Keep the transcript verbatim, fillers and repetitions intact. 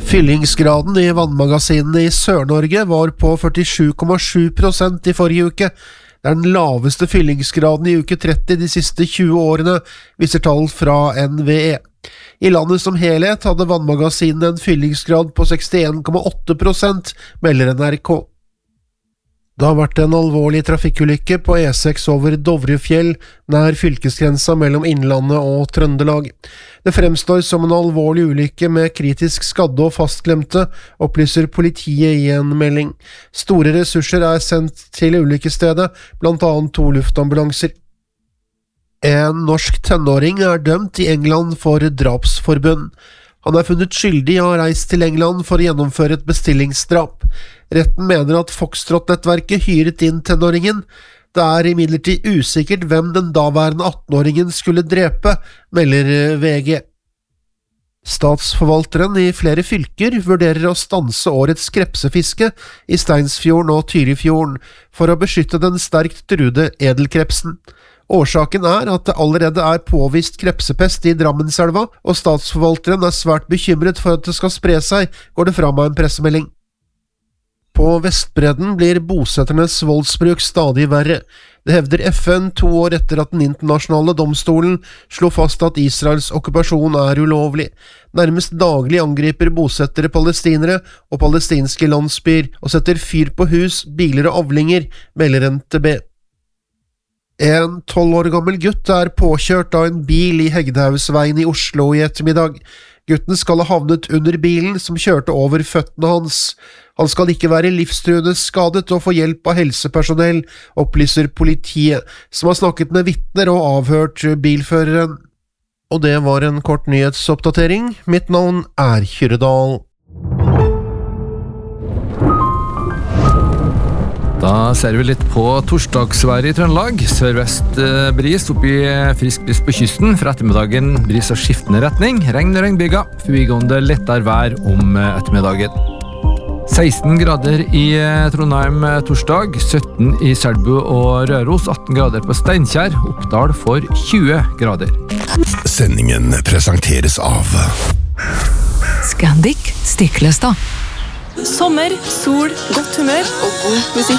Fyllingsgraden i vannmagasinene i Sør-Norge var på førtisju komma sju prosent i forrige uke. Det er den laveste fyllingsgraden i uke tretti de siste tjue årene, viser tall fra N V E. I landet som helhet hadde vannmagasinene en fyllingsgrad på sekstien komma åtte prosent, melder N R K. Det har vært en alvorlig trafikkulykke på E seks over Dovrefjell, nær fylkesgrensa mellom Innlandet og Trøndelag. Det fremstår som en alvorlig ulykke med kritisk skadde og fastklemte, opplyser politiet i en melding. Store ressurser er sendt til ulykkesstedet, blant annet to luftambulanser. En norsk tenåring er dømt i England for drapsforbund. Han er funnet skyldig og har reist til England for å gjennomføre et bestillingsdrap. Retten mener at Foxtrot-nettverket hyret inn tenåringen. Det er imidlertid usikkert hvem den daværende attenåringen skulle drepe, melder V G. Statsforvalteren i flere fylker vurderer å stanse årets krepsefiske i Steinsfjorden og Tyrifjorden for å beskytte den sterkt truede edelkrepsen. Årsaken er at det allerede er påvist krepsepest i Drammenselva, og statsforvalteren er svært bekymret for at det skal spre seg, går det fram av en pressemelding. På Vestbredden blir bosetternes voldsbruk stadig verre. Det hevder F N to år etter at den internasjonale domstolen slo fast at Israels okkupasjon er ulovlig. Nærmest daglig angriper bosettere palestinere og palestinske landsbyer og setter fyr på hus, biler og avlinger, melder N T B. En tolv år gammel gutt er påkjørt av en bil i Hegdehaugsveien i Oslo i ettermiddag. Gutten skal ha havnet under bilen som kjørte over føttene hans. Han skal ikke være livstruende skadet og få hjelp av helsepersonell, opplyser politiet, som har snakket med vitner og avhørt bilføreren. Og det var en kort nyhetsoppdatering. Mitt navn er Kyrredal. Da ser vi litt på torsdagsværet i Trøndelag. Sørvest bris opp i frisk bris på kysten. For ettermiddagen bris av skiftende retning. Regn og regnbyger. Forbigående lettere vær om ettermiddagen. seksten grader i Trondheim torsdag. sytten i Selbu og Røros. atten grader på Steinkjer. Oppdal for tjue grader. Sendingen presenteres av Scandic Stiklestad. Sommer, sol, godt humør og god musikk.